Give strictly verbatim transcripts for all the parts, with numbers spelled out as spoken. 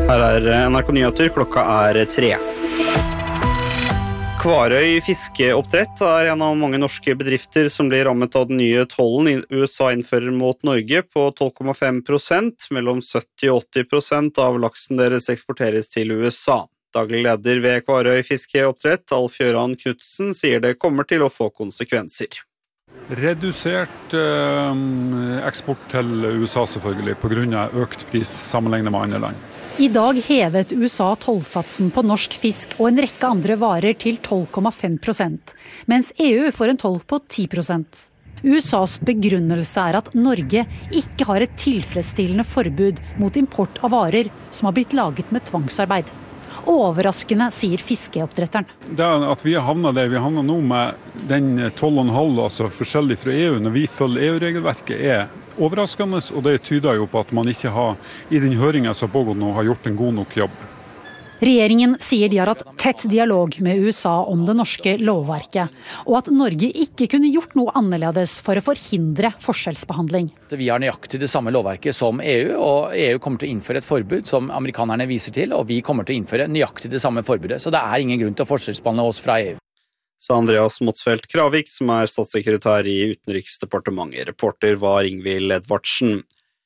Her er N R K Nyheter, klokka er tre. Kvarøy fiskeoppdrett er en av mange norske bedrifter som blir rammet av den nye tollen U S A innfører mot Norge på tolv komma fem prosent. Mellom sytti og åtti prosent av laksen deres eksporteres til U S A. Daglig leder ved Kvarøy fiskeoppdrett, Alf Jøran Knudsen, sier det kommer til å få konsekvenser. Redusert eh, eksport til U S A selvfølgelig, på grunn av økt pris sammenlignet med andre land. I dag hevet U S A tollsatsen på norsk fisk og en rekke andre varer til tolv komma fem prosent, mens E U får en toll på ti prosent. U S As begrunnelse er at Norge ikke har et tilfredsstillende forbud mot import av varer som har blitt laget med tvangsarbeid. Overraskende, sier fiskeoppdretteren. Det er at vi har havnet der vi havner nå med den tolv komma fem, altså forskjellig fra E U, når vi følger E U-regelverket, er overraskende, og det tyder jo på at man ikke har, i den høringen som pågår nå, har gjort en god nok jobb. Regjeringen sier de har hatt tett dialog med U S A om det norske lovverket, og at Norge ikke kunne gjort noe annerledes for å forhindre forskjellsbehandling. Vi har nøyaktig det samme lovverket som E U, og E U kommer til å innføre et forbud som amerikanerne viser til, og vi kommer til å innføre nøyaktig det samme forbudet. Så det er ingen grunn til å forskjellsbehandle oss fra E U. Sa Andreas Motsfeldt Kravik, som er statssekretær i Utenriksdepartementet. Reporter var Ingvild Edvardsen.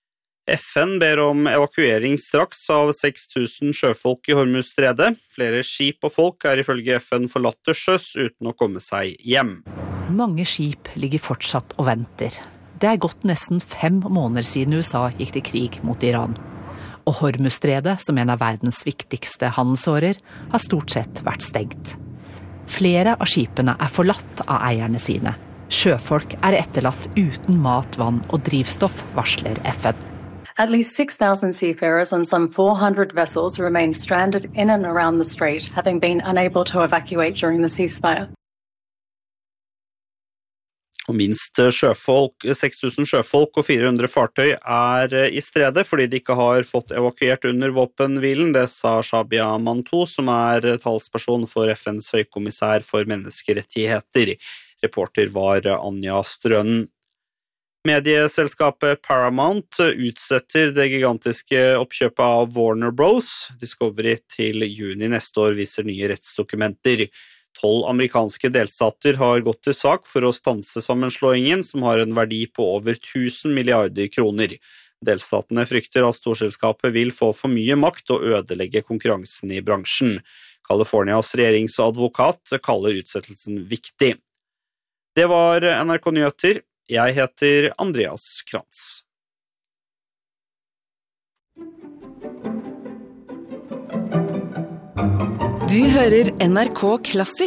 F N ber om evakuering straks av seks tusen sjøfolk i Hormuzstredet. Flere skip og folk er ifølge F N forlatt til sjøs uten å komme seg hjem. Mange skip ligger fortsatt og venter. Det er gått nesten fem måneder siden U S A gikk til krig mot Iran. Og Hormuzstredet, som en av verdens viktigste handelsårer, har stort sett vært stengt. Flere av skipene er forlatt av eierne sine. Sjøfolk er etterlatt uten mat, vann og drivstoff, varsler F N. At least six thousand seafarers on some four hundred vessels remained stranded in and around the strait, having been unable to evacuate during the ceasefire. Og minst sjøfolk, seks tusen sjøfolk og fire hundre fartøy er i stredet fordi de ikke har fått evakuert under våpenhvilen. Det sa Shabia Mantou, som er talsperson for F N's høykommissær for menneskerettigheter. Reporter var Anja Strønen. Medieselskapet Paramount utsetter det gigantiske oppkjøpet av Warner Bros. Discovery til juni neste år, viser nye rettsdokumenter. Tolv amerikanske delstater har gått til sak for å stanse sammenslåingen, som har en verdi på over tusen milliarder kroner. Delstatene frykter at storselskapet vil få for mye makt og ødelegge konkurransen i bransjen. Californias regjeringsadvokat kaller utsettelsen viktig. Det var N R K Nyheter. Jeg heter Andreas Krantz. Du hører N R K Klassisk.